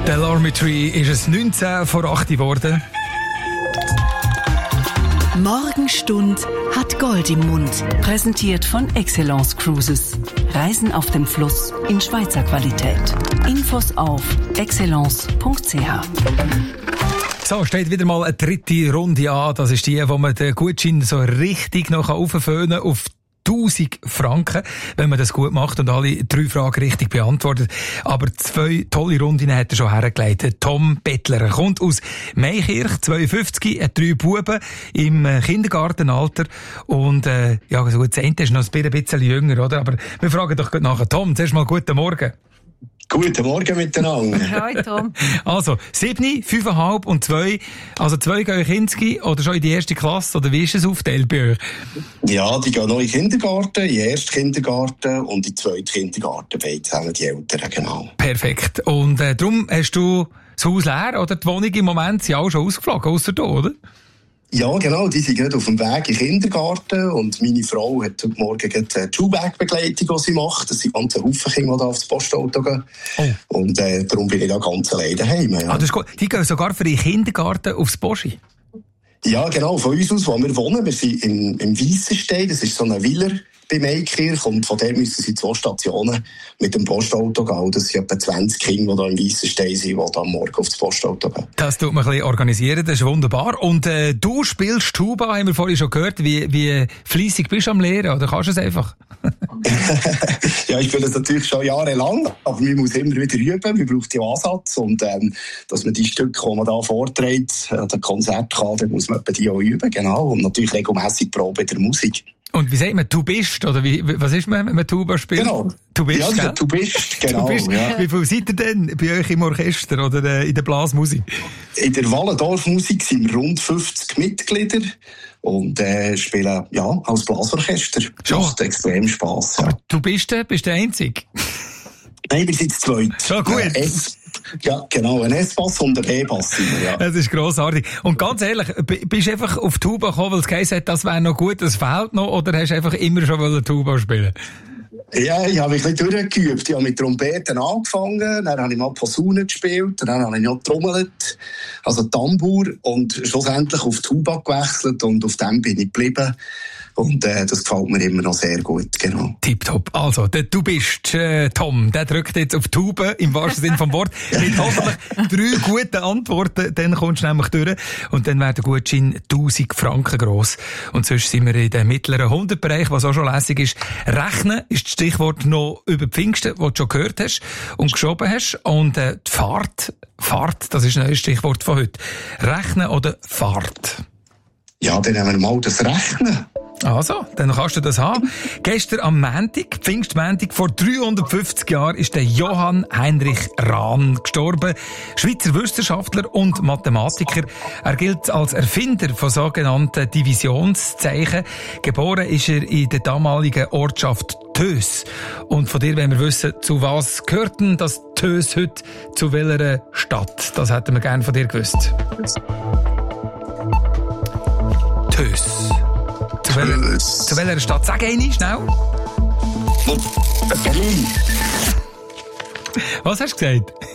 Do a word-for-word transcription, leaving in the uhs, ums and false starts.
Der Alarm Tree ist es neunzehn vor acht geworden. Morgenstund hat Gold im Mund. Präsentiert von Excellence Cruises. Reisen auf dem Fluss in Schweizer Qualität. Infos auf excellence punkt c h. So, steht wieder mal eine dritte Runde an. Das ist die, wo man den Gutschein so richtig noch aufföhnen auf tausend Franken, wenn man das gut macht und alle drei Fragen richtig beantwortet. Aber zwei tolle Runden hat er schon hergelegt. Tom Bettler kommt aus Meikirch, zweiundfünfzig, hat drei Buben im Kindergartenalter und äh, ja, so gut, das Ende ist noch ein bisschen jünger, oder? Aber wir fragen doch nachher. Tom, zuerst mal guten Morgen. Guten Morgen miteinander. Hallo Tom. Also, sieben, fünfeinhalb und zwei. Also zwei gehen in Kinski oder schon in die erste Klasse, oder wie ist es aufgeteilt bei euch? Ja, die gehen noch in den Kindergarten, in den ersten Kindergarten und in den zweiten Kindergarten, beide zusammen, die Eltern, genau. Perfekt. Und äh, darum hast du das Haus leer, oder die Wohnung im Moment sind auch schon ausgeflogen, ausser du, oder? Ja, genau, die sind gerade auf dem Weg in den Kindergarten und meine Frau hat heute Morgen die Schulwegbegleitung, die sie macht. Das sind ganze Haufen Kinder, die da aufs Postauto gehen. Oh. Und äh, darum bin ich da ganz alleine daheim. Ja. Ah, das ist gut. Die gehen sogar für den Kindergarten aufs Poschi? Ja, genau, von uns aus, wo wir wohnen. Wir sind im, im Weissenstein, das ist so ein Willer bei Meikirch und von der müssen sie zwei Stationen mit dem Postauto gehen. Das sind etwa zwanzig Kinder, die da im Weissenstein sind, die da am Morgen aufs Postauto gehen. Das tut man ein bisschen organisieren, das ist wunderbar. Und äh, du spielst Tuba, haben wir vorhin schon gehört. Wie, wie fleissig bist du am Lehren, oder kannst du es einfach? Ja, ich spiele das natürlich schon jahrelang, aber man muss immer wieder üben, man braucht den Ansatz und ähm, dass man die Stücke, die man da vorträgt, an den Konzert kann, dann muss man die auch üben, genau, und natürlich regelmässig Probe der Musik. Und wie sagt man, du bist, oder wie, was ist man, wenn man Tuba spielt? Genau. Du bist, ja, gell? Du bist, genau. Du bist, ja. Wie viel seid ihr denn bei euch im Orchester oder äh, in der Blasmusik? In der Wallendorf-Musik sind wir rund fünfzig Mitglieder und äh, spielen ja, als Blasorchester. Schon? Macht extrem Spass. Ja. Du bist der, bist der Einzige? Nein, wir sind zu zweit. Schon gut. Äh, S- ja, genau, ein S-Bass und ein E-Bass. Ja. Das ist grossartig. Und ganz ehrlich, bist du einfach auf Tuba gekommen, weil es geheißen hat, das wäre noch gut, das fehlt noch, oder hast du einfach immer schon wollen Tuba spielen? Ja, ich habe mich ein bisschen durchgeübt. Ich habe mit Trompeten angefangen, dann habe ich mal Posaune gespielt, dann habe ich noch getrommelt, also Tambour, und schlussendlich auf Tuba gewechselt und auf dem bin ich geblieben. Und äh, das gefällt mir immer noch sehr gut, genau. Tipptopp. Also, der, du bist äh, Tom, der drückt jetzt auf die Tube, im wahrsten Sinne vom Wort. Mit hoffentlich drei guten Antworten, dann kommst du nämlich durch. Und dann wäre der Gutschein tausend Franken gross. Und sonst sind wir in dem mittleren hundert-Bereich, was auch schon lässig ist. Rechnen ist das Stichwort noch über die Pfingsten, das du schon gehört hast und geschoben hast. Und äh, die Fahrt, Fahrt, das ist ein neues Stichwort von heute. Rechnen oder Fahrt? Ja, dann nehmen wir mal das Rechnen. Also, dann kannst du das haben. Gestern am Montag, Pfingstmontag, vor dreihundertfünfzig Jahren, ist der Johann Heinrich Rahn gestorben. Schweizer Wissenschaftler und Mathematiker. Er gilt als Erfinder von sogenannten Divisionszeichen. Geboren ist er in der damaligen Ortschaft Tös. Und von dir wollen wir wissen, zu was gehört denn das Tös heute, zu welcher Stadt? Das hätten wir gerne von dir gewusst. Tös. Zu welcher, zu welcher Stadt? Sag eine, schnell. Berlin. Was hast du gesagt?